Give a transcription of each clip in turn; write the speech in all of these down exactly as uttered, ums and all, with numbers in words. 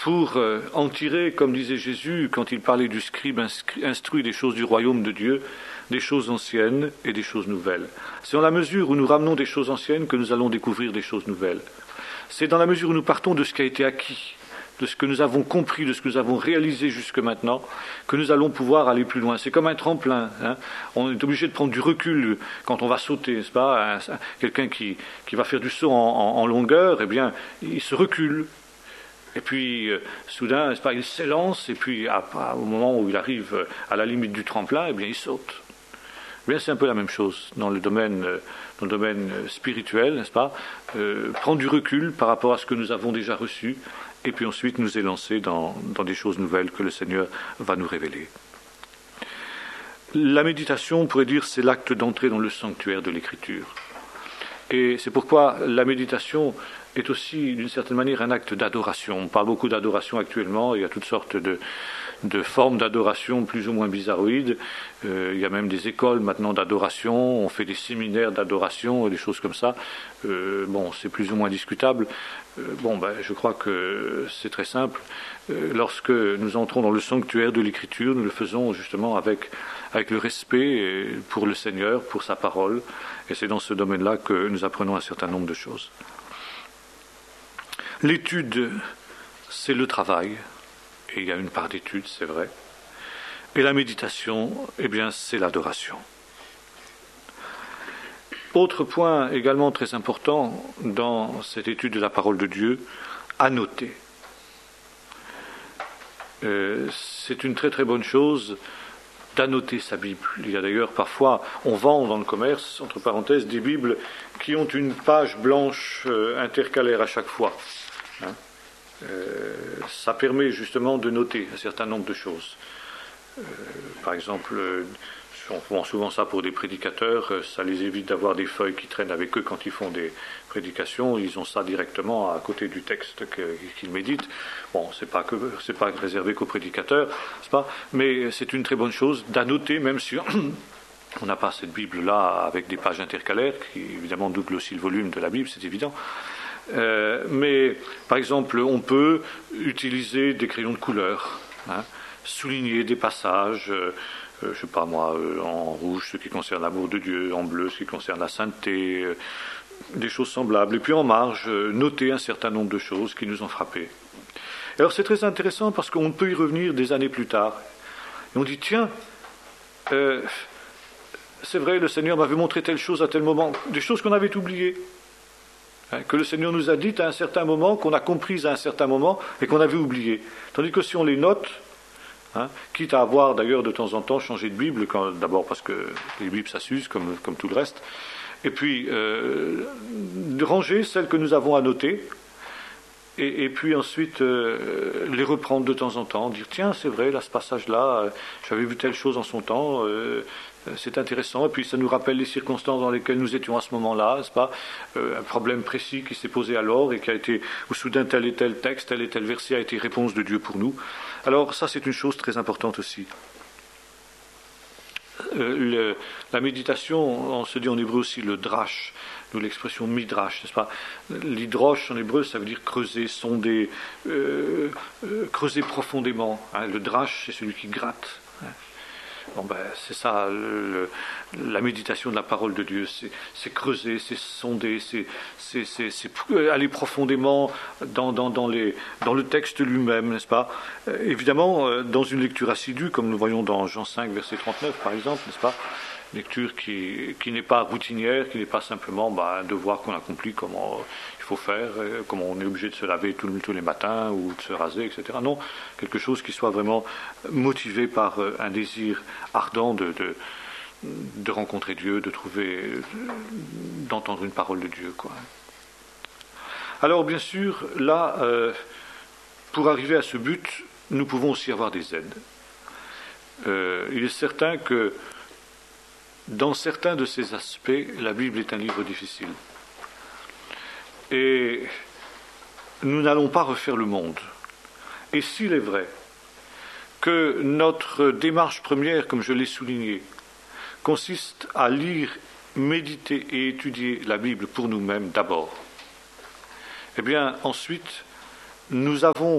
pour euh, en tirer, comme disait Jésus quand il parlait du scribe instruit des choses du royaume de Dieu, des choses anciennes et des choses nouvelles. C'est dans la mesure où nous ramenons des choses anciennes que nous allons découvrir des choses nouvelles. C'est dans la mesure où nous partons de ce qui a été acquis, de ce que nous avons compris, de ce que nous avons réalisé jusque maintenant, que nous allons pouvoir aller plus loin. C'est comme un tremplin. Hein. On est obligé de prendre du recul quand on va sauter, n'est-ce pas ? un, un, Quelqu'un qui, qui va faire du saut en, en, en longueur, eh bien, il se recule. Et puis, euh, soudain, n'est-ce pas, il s'élance, et puis, à, à, au moment où il arrive à la limite du tremplin, eh bien, il saute. Eh bien, c'est un peu la même chose dans le domaine, dans le domaine spirituel, n'est-ce pas ? euh, Prendre du recul par rapport à ce que nous avons déjà reçu, et puis ensuite nous élancer dans, dans des choses nouvelles que le Seigneur va nous révéler. La méditation, on pourrait dire, c'est l'acte d'entrer dans le sanctuaire de l'Écriture. Et c'est pourquoi la méditation est aussi, d'une certaine manière, un acte d'adoration. On parle beaucoup d'adoration actuellement, il y a toutes sortes de, de formes d'adoration plus ou moins bizarroïdes. Euh, il y a même des écoles maintenant d'adoration, on fait des séminaires d'adoration et des choses comme ça. Euh, bon, c'est plus ou moins discutable. Euh, bon, ben, je crois que c'est très simple. Euh, lorsque nous entrons dans le sanctuaire de l'Écriture, nous le faisons justement avec, avec le respect pour le Seigneur, pour sa parole. Et c'est dans ce domaine-là que nous apprenons un certain nombre de choses. L'étude, c'est le travail, et il y a une part d'étude, c'est vrai. Et la méditation, eh bien, c'est l'adoration. Autre point également très important dans cette étude de la parole de Dieu, à noter. Euh, c'est une très très bonne chose d'annoter sa Bible. Il y a d'ailleurs parfois, on vend dans le commerce, entre parenthèses, des Bibles qui ont une page blanche euh, intercalaire à chaque fois. Hein. Euh, ça permet justement de noter un certain nombre de choses. Euh, par exemple, euh, on vend souvent ça pour des prédicateurs, euh, ça les évite d'avoir des feuilles qui traînent avec eux quand ils font des prédications, ils ont ça directement à côté du texte que, qu'ils méditent. Bon, c'est pas que c'est pas réservé qu'aux prédicateurs, c'est pas, mais c'est une très bonne chose d'annoter, même si on n'a pas cette Bible-là avec des pages intercalaires, qui évidemment double aussi le volume de la Bible, c'est évident. Euh, mais, par exemple, on peut utiliser des crayons de couleur, hein, souligner des passages, euh, euh, je sais pas moi, euh, en rouge ce qui concerne l'amour de Dieu, en bleu ce qui concerne la sainteté, euh, des choses semblables. Et puis en marge, euh, noter un certain nombre de choses qui nous ont frappés. Alors c'est très intéressant parce qu'on peut y revenir des années plus tard. Et on dit, tiens, euh, c'est vrai, le Seigneur m'avait montré telle chose à tel moment, des choses qu'on avait oubliées. Hein, que le Seigneur nous a dites à un certain moment, qu'on a comprises à un certain moment et qu'on avait oubliées. Tandis que si on les note, hein, quitte à avoir d'ailleurs de temps en temps changé de Bible, quand, d'abord parce que les Bibles ça s'use comme, comme tout le reste, et puis euh, de ranger celles que nous avons annotées, et, et puis ensuite euh, les reprendre de temps en temps, dire tiens c'est vrai, là ce passage-là, euh, j'avais vu telle chose en son temps, euh, c'est intéressant, et puis ça nous rappelle les circonstances dans lesquelles nous étions à ce moment-là, n'est-ce pas, euh, un problème précis qui s'est posé alors et qui a été, où soudain tel et tel texte, tel et tel verset a été réponse de Dieu pour nous. Alors ça c'est une chose très importante aussi. Euh, le, la méditation, on se dit en hébreu aussi le drash, nous l'expression midrash, n'est-ce pas? L'hydroche en hébreu ça veut dire creuser, sonder, euh, euh, creuser profondément. Hein. Le drash c'est celui qui gratte. Hein. Bon ben, c'est ça, le, la méditation de la parole de Dieu, c'est, c'est creuser, c'est sonder, c'est, c'est, c'est, c'est aller profondément dans, dans, dans, les, dans le texte lui-même, n'est-ce pas ? euh, Évidemment, euh, dans une lecture assidue, comme nous voyons dans Jean cinq, verset trente-neuf, par exemple, n'est-ce pas ? Lecture qui, qui n'est pas routinière, qui n'est pas simplement bah, un devoir qu'on accomplit, comment il faut faire, comment on est obligé de se laver tous, tous les matins ou de se raser, et cetera. Non, quelque chose qui soit vraiment motivé par un désir ardent de, de, de rencontrer Dieu, de trouver, d'entendre une parole de Dieu, quoi. Alors, bien sûr, là, euh, pour arriver à ce but, nous pouvons aussi avoir des aides. Euh, il est certain que dans certains de ces aspects, la Bible est un livre difficile. Et nous n'allons pas refaire le monde. Et s'il est vrai que notre démarche première, comme je l'ai souligné, consiste à lire, méditer et étudier la Bible pour nous-mêmes d'abord, eh bien ensuite, nous avons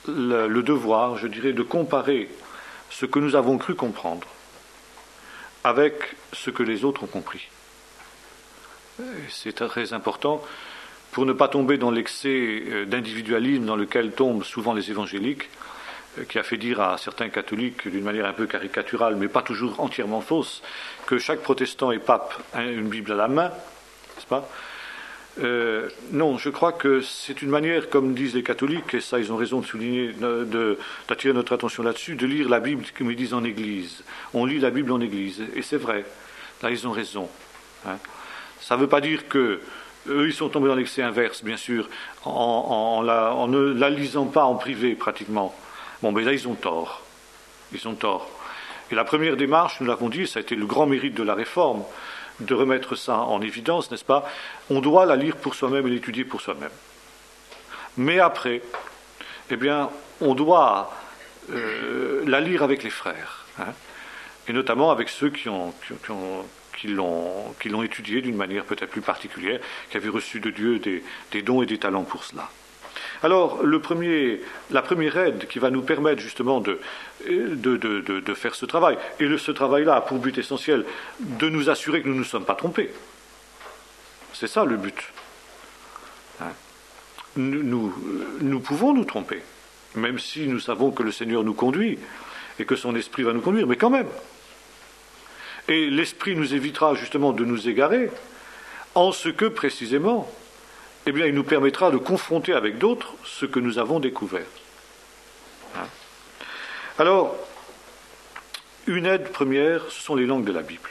le, le devoir, je dirais, de comparer ce que nous avons cru comprendre avec ce que les autres ont compris. C'est très important pour ne pas tomber dans l'excès d'individualisme dans lequel tombent souvent les évangéliques, qui a fait dire à certains catholiques d'une manière un peu caricaturale, mais pas toujours entièrement fausse, que chaque protestant et pape a une Bible à la main, n'est-ce pas ? Euh, non, je crois que c'est une manière, comme disent les catholiques, et ça ils ont raison de souligner, de, de, d'attirer notre attention là-dessus, de lire la Bible, comme ils disent, en Église. On lit la Bible en Église, et c'est vrai, là ils ont raison. Hein. Ça ne veut pas dire que eux ils sont tombés dans l'excès inverse, bien sûr, en, en, la, en ne la lisant pas en privé pratiquement. Bon, mais là ils ont tort, ils ont tort. Et la première démarche, nous l'avons dit, ça a été le grand mérite de la Réforme, de remettre ça en évidence, n'est-ce pas ? On doit la lire pour soi-même et l'étudier pour soi-même. Mais après, eh bien, on doit euh, la lire avec les frères, hein, et notamment avec ceux qui, ont, qui, qui, ont, qui, l'ont, qui l'ont étudié d'une manière peut-être plus particulière, qui avaient reçu de Dieu des, des dons et des talents pour cela. Alors, le premier, la première aide qui va nous permettre justement de, de, de, de, de faire ce travail, et le, ce travail-là a pour but essentiel de nous assurer que nous ne nous sommes pas trompés. C'est ça le but. Hein. Nous, nous, nous pouvons nous tromper, même si nous savons que le Seigneur nous conduit et que son Esprit va nous conduire, mais quand même. Et l'Esprit nous évitera justement de nous égarer, en ce que précisément, eh bien, il nous permettra de confronter avec d'autres ce que nous avons découvert. Hein. Alors, une aide première, ce sont les langues de la Bible.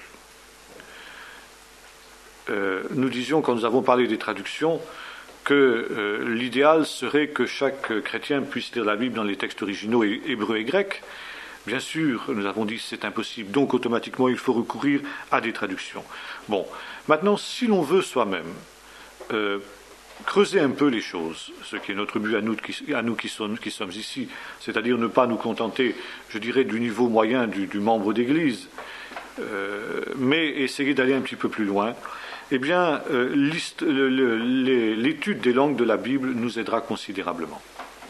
Euh, nous disions, quand nous avons parlé des traductions, que euh, l'idéal serait que chaque chrétien puisse lire la Bible dans les textes originaux hébreux et grecs. Bien sûr, nous avons dit que c'est impossible, donc automatiquement il faut recourir à des traductions. Bon, maintenant, si l'on veut soi-même euh, creuser un peu les choses, ce qui est notre but à nous qui, à nous qui, sommes, qui sommes ici, c'est-à-dire ne pas nous contenter, je dirais, du niveau moyen du, du membre d'Église, euh, mais essayer d'aller un petit peu plus loin, eh bien, euh, le, le, les, l'étude des langues de la Bible nous aidera considérablement.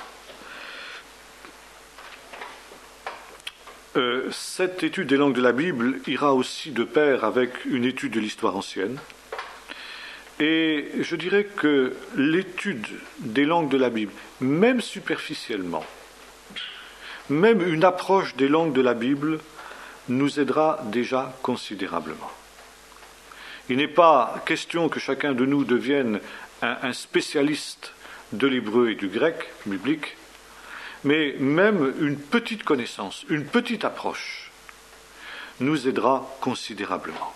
Euh, cette étude des langues de la Bible ira aussi de pair avec une étude de l'histoire ancienne. Et je dirais que l'étude des langues de la Bible, même superficiellement, même une approche des langues de la Bible, nous aidera déjà considérablement. Il n'est pas question que chacun de nous devienne un, un spécialiste de l'hébreu et du grec biblique, mais même une petite connaissance, une petite approche, nous aidera considérablement.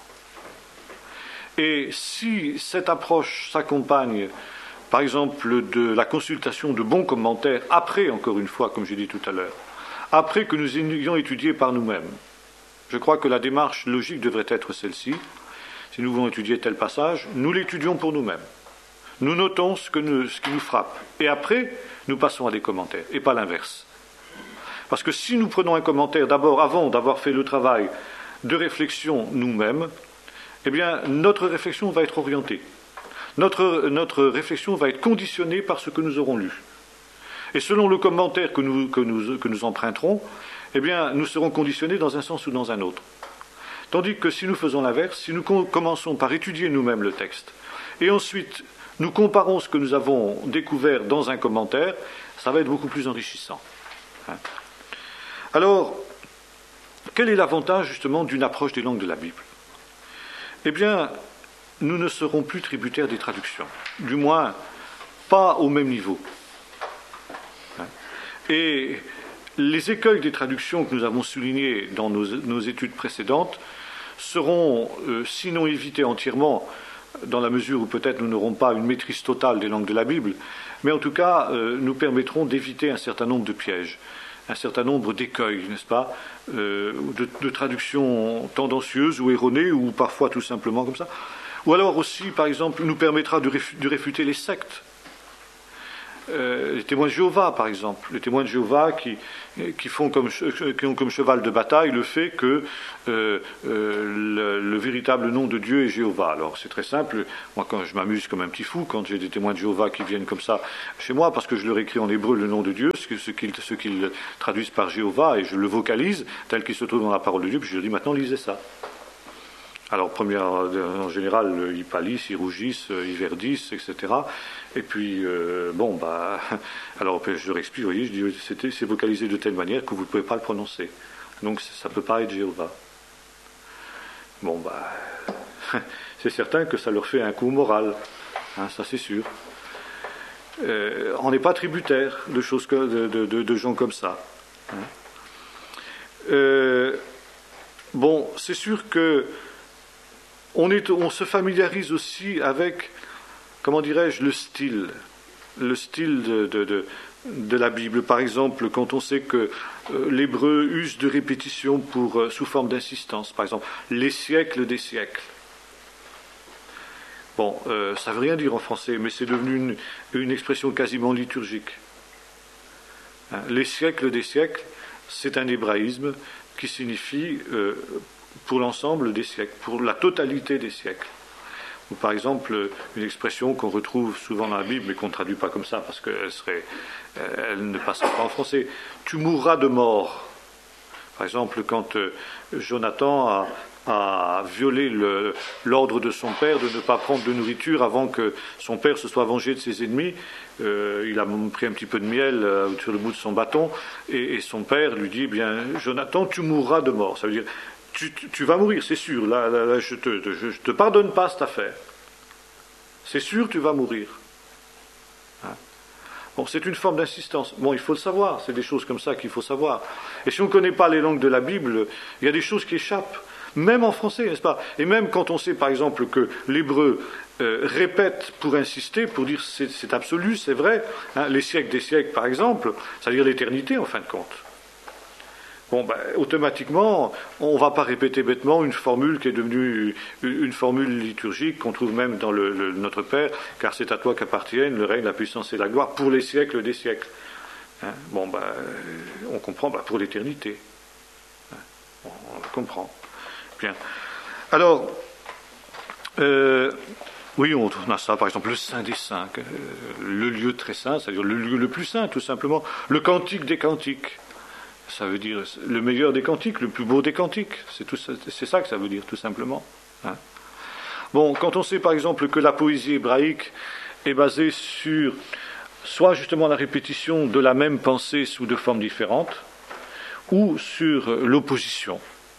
Et si cette approche s'accompagne, par exemple, de la consultation de bons commentaires, après, encore une fois, comme j'ai dit tout à l'heure, après que nous ayons étudié par nous-mêmes, je crois que la démarche logique devrait être celle-ci. Si nous voulons étudier tel passage, nous l'étudions pour nous-mêmes. Nous notons ce, que nous, ce qui nous frappe. Et après, nous passons à des commentaires, et pas l'inverse. Parce que si nous prenons un commentaire d'abord, avant d'avoir fait le travail de réflexion nous-mêmes, eh bien, notre réflexion va être orientée. Notre, notre réflexion va être conditionnée par ce que nous aurons lu. Et selon le commentaire que nous, que nous, que nous emprunterons, eh bien, nous serons conditionnés dans un sens ou dans un autre. Tandis que si nous faisons l'inverse, si nous commençons par étudier nous-mêmes le texte, et ensuite nous comparons ce que nous avons découvert dans un commentaire, ça va être beaucoup plus enrichissant. Hein. Alors, quel est l'avantage justement d'une approche des langues de la Bible ? Eh bien, nous ne serons plus tributaires des traductions, du moins pas au même niveau. Hein. Et les écueils des traductions que nous avons soulignés dans nos, nos études précédentes seront, euh, sinon évités entièrement, dans la mesure où peut-être nous n'aurons pas une maîtrise totale des langues de la Bible, mais en tout cas euh, nous permettront d'éviter un certain nombre de pièges, un certain nombre d'écueils, n'est-ce pas, euh, de, de traductions tendancieuses ou erronées, ou parfois tout simplement comme ça. Ou alors aussi, par exemple, nous permettra de, réf- de réfuter les sectes. euh, les témoins de Jéhovah, par exemple. Les témoins de Jéhovah qui, qui, font comme, qui ont comme cheval de bataille le fait que euh, euh, le, le véritable nom de Dieu est Jéhovah. Alors c'est très simple. Moi, quand je m'amuse comme un petit fou, quand j'ai des témoins de Jéhovah qui viennent comme ça chez moi, parce que je leur écris en hébreu le nom de Dieu, ce qu'ils, ce qu'ils traduisent par Jéhovah, et je le vocalise tel qu'il se trouve dans la parole de Dieu, puis je leur dis maintenant lisez ça. Alors, première, en général, ils pâlissent, ils rougissent, ils verdissent, et cetera. Et puis, euh, bon, bah, alors je leur explique, vous voyez, je dis, c'est, c'est vocalisé de telle manière que vous ne pouvez pas le prononcer. Donc, ça ne peut pas être Jéhovah. Bon, bah, c'est certain que ça leur fait un coup moral, hein, ça c'est sûr. Euh, on n'est pas tributaire de choses que, de, de, de, de gens comme ça. Hein. Euh, bon, c'est sûr que On, est, on se familiarise aussi avec, comment dirais-je, le style, le style de, de, de, de la Bible. Par exemple, quand on sait que euh, l'hébreu use de répétition pour, euh, sous forme d'insistance, par exemple, les siècles des siècles. Bon, euh, ça ne veut rien dire en français, mais c'est devenu une, une expression quasiment liturgique. Hein, les siècles des siècles, c'est un hébraïsme qui signifie euh, pour l'ensemble des siècles, pour la totalité des siècles. Ou par exemple, une expression qu'on retrouve souvent dans la Bible, mais qu'on ne traduit pas comme ça, parce qu'elle serait, elle ne passerait pas en français. Tu mourras de mort. Par exemple, quand Jonathan a, a violé le, l'ordre de son père de ne pas prendre de nourriture avant que son père se soit vengé de ses ennemis, euh, il a pris un petit peu de miel euh, sur le bout de son bâton, et, et son père lui dit, eh bien, Jonathan, tu mourras de mort. Ça veut dire, Tu, tu, tu vas mourir, c'est sûr. Là, là, là je ne te, je, je te pardonne pas cette affaire. C'est sûr, tu vas mourir. Hein? Bon, c'est une forme d'insistance. Bon, il faut le savoir. C'est des choses comme ça qu'il faut savoir. Et si on ne connaît pas les langues de la Bible, il y a des choses qui échappent. Même en français, n'est-ce pas? Et même quand on sait, par exemple, que l'hébreu euh, répète pour insister, pour dire c'est, c'est absolu, c'est vrai. Hein, les siècles des siècles, par exemple, ça veut dire l'éternité, en fin de compte. Bon, ben, automatiquement, on ne va pas répéter bêtement une formule qui est devenue une formule liturgique qu'on trouve même dans le, le, Notre Père, car c'est à toi qu'appartiennent le règne, la puissance et la gloire pour les siècles des siècles. Hein, bon, ben, on comprend ben, pour l'éternité. Hein, on, on le comprend. Bien. Alors, euh, oui, on a ça, par exemple, le Saint des Saints, le lieu très saint, c'est-à-dire le lieu le plus saint, tout simplement, le cantique des cantiques. Ça veut dire le meilleur des cantiques, le plus beau des cantiques. C'est, tout ça, c'est ça que ça veut dire, tout simplement. Hein. Bon, quand on sait par exemple que la poésie hébraïque est basée sur soit justement la répétition de la même pensée sous deux formes différentes, ou sur l'opposition.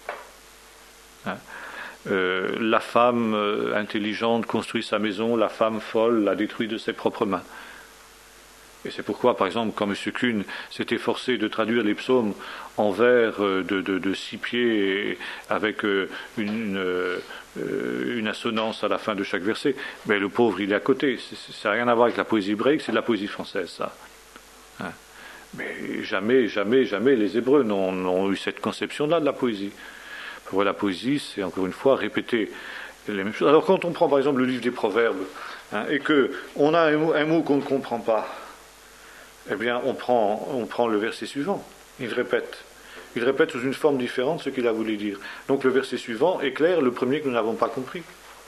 Hein. Euh, la femme euh, intelligente construit sa maison, la femme folle la détruit de ses propres mains. Et c'est pourquoi, par exemple, quand M. Kuhn s'est efforcé de traduire les psaumes en vers de, de, de six pieds et avec une, une, une assonance à la fin de chaque verset, ben, le pauvre, il est à côté. Ça n'a rien à voir avec la poésie hébraïque, c'est de la poésie française, ça. Hein. Mais jamais, jamais, jamais les Hébreux n'ont, n'ont eu cette conception-là de la poésie. Pour la poésie, c'est encore une fois répéter les mêmes choses. Alors quand on prend, par exemple, le livre des Proverbes, hein, et qu'on a un mot, un mot qu'on ne comprend pas, eh bien, on prend, on prend le verset suivant. Il répète. Il répète sous une forme différente ce qu'il a voulu dire. Donc le verset suivant éclaire le premier que nous n'avons pas compris.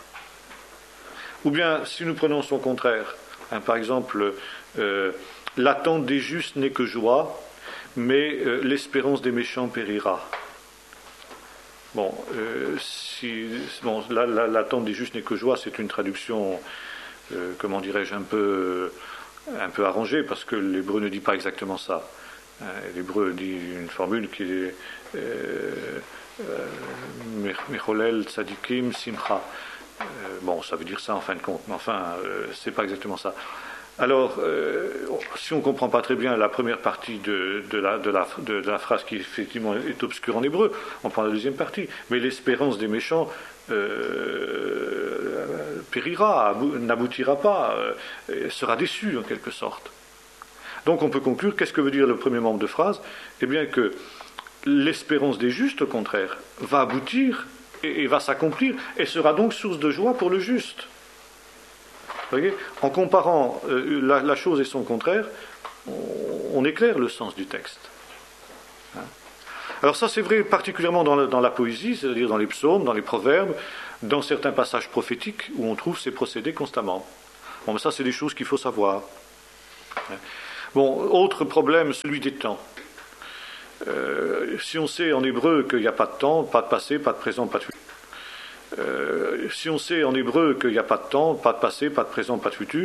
Ou bien, si nous prenons son contraire, hein, par exemple, euh, l'attente des justes n'est que joie, mais euh, l'espérance des méchants périra. Bon, euh, si, bon là, là, l'attente des justes n'est que joie, c'est une traduction, euh, comment dirais-je, un peu... un peu arrangé, parce que l'hébreu ne dit pas exactement ça. Euh, l'hébreu dit une formule qui est Mecholel Tzadikim Simcha. Euh, bon, ça veut dire ça en fin de compte, mais enfin, euh, c'est pas exactement ça. Alors, euh, si on ne comprend pas très bien la première partie de, de, la, de, la, de, de la phrase qui effectivement est obscure en hébreu, on prend la deuxième partie. Mais l'espérance des méchants euh, périra, n'aboutira pas, euh, sera déçue en quelque sorte. Donc on peut conclure, qu'est-ce que veut dire le premier membre de phrase? Eh bien que l'espérance des justes, au contraire, va aboutir et, et va s'accomplir, et sera donc source de joie pour le juste. Vous voyez, en comparant euh, la, la chose et son contraire, on, on éclaire le sens du texte. Hein? Alors ça, c'est vrai particulièrement dans la, dans la poésie, c'est-à-dire dans les psaumes, dans les proverbes, dans certains passages prophétiques où on trouve ces procédés constamment. Bon, mais ça, c'est des choses qu'il faut savoir. Bon, autre problème, celui des temps. Euh, si on sait en hébreu qu'il n'y a pas de temps, pas de passé, pas de présent, pas de futur. Euh, si on sait en hébreu qu'il n'y a pas de temps, pas de passé, pas de présent, pas de futur,